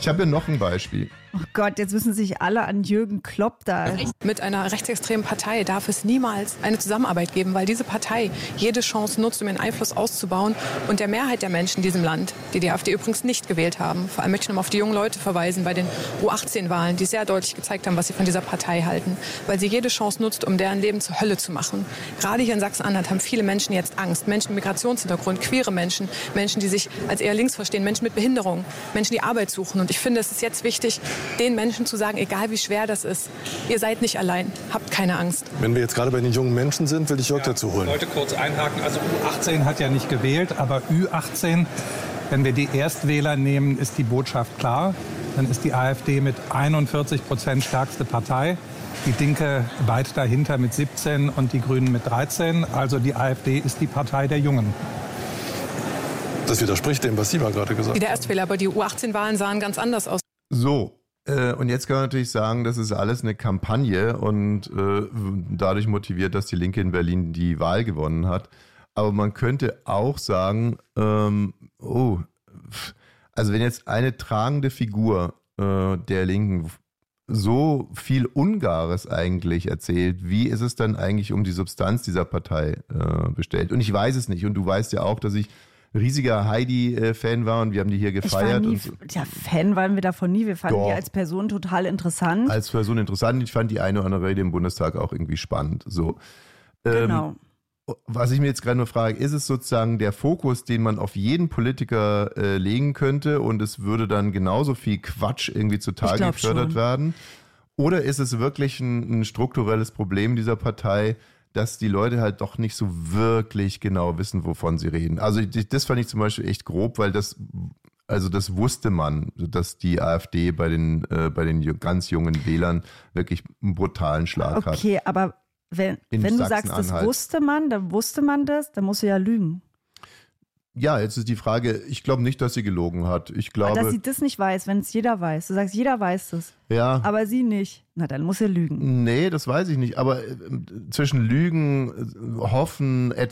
habe hier noch ein Beispiel. Oh Gott, jetzt müssen sich alle an Jürgen Klopp da... Mit einer rechtsextremen Partei darf es niemals eine Zusammenarbeit geben, weil diese Partei jede Chance nutzt, um ihren Einfluss auszubauen. Und der Mehrheit der Menschen in diesem Land, die die AfD übrigens nicht gewählt haben, vor allem möchte ich noch auf die jungen Leute verweisen bei den U18-Wahlen, die sehr deutlich gezeigt haben, was sie von dieser Partei halten, weil sie jede Chance nutzt, um deren Leben zur Hölle zu machen. Gerade hier in Sachsen-Anhalt haben viele Menschen jetzt Angst. Menschen mit Migrationshintergrund, queere Menschen, Menschen, die sich als eher links verstehen, Menschen mit Behinderung, Menschen, die Arbeit suchen. Und ich finde, es ist jetzt wichtig, den Menschen zu sagen, egal wie schwer das ist, ihr seid nicht allein, habt keine Angst. Wenn wir jetzt gerade bei den jungen Menschen sind, will ich Jörg dazu holen. Ich wollte kurz einhaken, also U18 hat ja nicht gewählt, aber Ü18, wenn wir die Erstwähler nehmen, ist die Botschaft klar. Dann ist die AfD mit 41% stärkste Partei, die Linke weit dahinter mit 17 und die Grünen mit 13. Also die AfD ist die Partei der Jungen. Das widerspricht dem, was Sie mal gerade gesagt haben. Wie der Erstwähler, aber die U18-Wahlen sahen ganz anders aus. So, und jetzt kann man natürlich sagen, das ist alles eine Kampagne und dadurch motiviert, dass die Linke in Berlin die Wahl gewonnen hat. Aber man könnte auch sagen, also wenn jetzt eine tragende Figur der Linken so viel Ungares eigentlich erzählt, wie ist es dann eigentlich um die Substanz dieser Partei bestellt? Und ich weiß es nicht. Und du weißt ja auch, dass ich riesiger Heidi-Fan war und wir haben die hier gefeiert. Fan waren wir davon nie. Wir fanden die als Person total interessant. Als Person interessant. Ich fand die eine oder andere Rede im Bundestag auch irgendwie spannend. So. Genau. Was ich mir jetzt gerade nur frage, ist es sozusagen der Fokus, den man auf jeden Politiker legen könnte und es würde dann genauso viel Quatsch irgendwie zutage gefördert werden? Oder ist es wirklich ein strukturelles Problem dieser Partei, dass die Leute halt doch nicht so wirklich genau wissen, wovon sie reden? Also das fand ich zum Beispiel echt grob, weil das wusste man, dass die AfD bei den ganz jungen Wählern wirklich einen brutalen Schlag hat. Okay, aber wenn du sagst, das wusste man, dann wusste man das, dann musst du ja lügen. Ja, jetzt ist die Frage, ich glaube nicht, dass sie gelogen hat. Ich glaube, dass sie das nicht weiß, wenn es jeder weiß. Du sagst, jeder weiß das. Ja. Aber sie nicht. Na, dann muss er lügen. Nee, das weiß ich nicht. Aber zwischen Lügen, Hoffen,